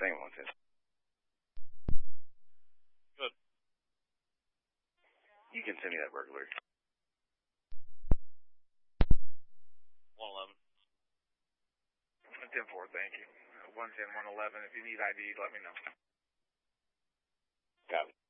Second 110. Good. You can send me that burglary. 111. 110-4, thank you. 110-111, if you need ID, let me know. Copy.